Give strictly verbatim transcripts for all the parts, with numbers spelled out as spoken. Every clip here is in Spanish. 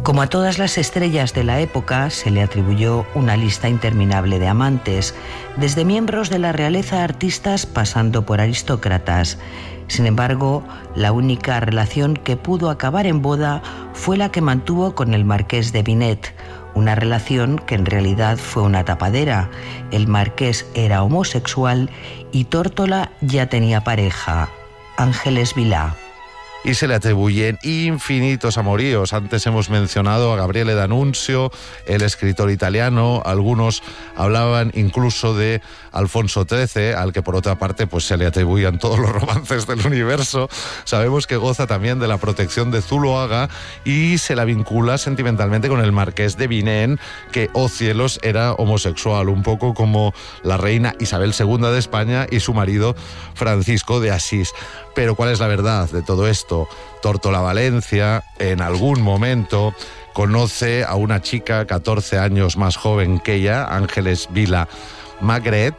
Como a todas las estrellas de la época, se le atribuyó una lista interminable de amantes, desde miembros de la realeza a artistas pasando por aristócratas. Sin embargo, la única relación que pudo acabar en boda fue la que mantuvo con el marqués de Binet, una relación que en realidad fue una tapadera. El marqués era homosexual y Tórtola ya tenía pareja, Ángeles Vilá. Y se le atribuyen infinitos amoríos. Antes hemos mencionado a Gabriele D'Annunzio, el escritor italiano. Algunos hablaban incluso de Alfonso trece, al que por otra parte pues se le atribuían todos los romances del universo. Sabemos que goza también de la protección de Zuloaga y se la vincula sentimentalmente con el marqués de Vinén, que, oh cielos, era homosexual, un poco como la reina Isabel segunda de España y su marido Francisco de Asís. Pero ¿cuál es la verdad de todo esto? Tórtola Valencia, en algún momento, conoce a una chica catorce años más joven que ella, Ángeles Vilá Magret,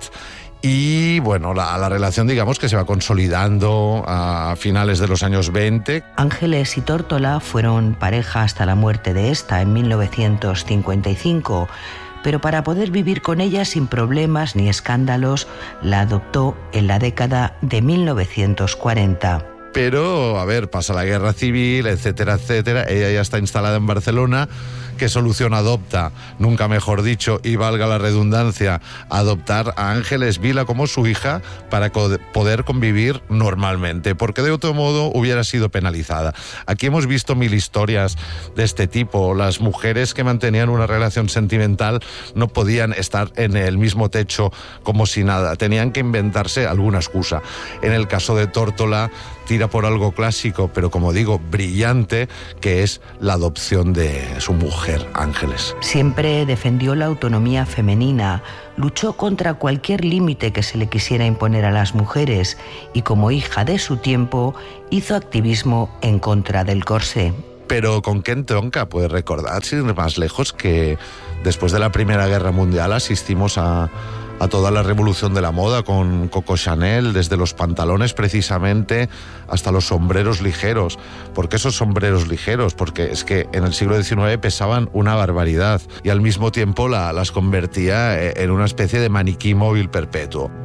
y bueno, la, la relación, digamos, que se va consolidando a finales de los años veinte. Ángeles y Tórtola fueron pareja hasta la muerte de esta en mil novecientos cincuenta y cinco, pero para poder vivir con ella sin problemas ni escándalos, la adoptó en la década de mil novecientos cuarenta. Pero, a ver, pasa la guerra civil, etcétera, etcétera. Ella ya está instalada en Barcelona. ¿Qué solución adopta? Nunca mejor dicho, y valga la redundancia, adoptar a Ángeles Vilá como su hija para poder convivir normalmente, porque de otro modo hubiera sido penalizada. Aquí hemos visto mil historias de este tipo. Las mujeres que mantenían una relación sentimental no podían estar en el mismo techo como si nada. Tenían que inventarse alguna excusa. En el caso de Tórtola, tira por algo clásico, pero como digo, brillante, que es la adopción de su mujer, Ángeles. Siempre defendió la autonomía femenina, luchó contra cualquier límite que se le quisiera imponer a las mujeres y, como hija de su tiempo, hizo activismo en contra del corsé. Pero ¿con qué entronca? Pues recordar, sin ir más lejos, que después de la Primera Guerra Mundial asistimos a... a toda la revolución de la moda con Coco Chanel, desde los pantalones precisamente hasta los sombreros ligeros. ¿Por qué esos sombreros ligeros? Porque es que en el siglo diecinueve pesaban una barbaridad y al mismo tiempo la, las convertía en una especie de maniquí móvil perpetuo.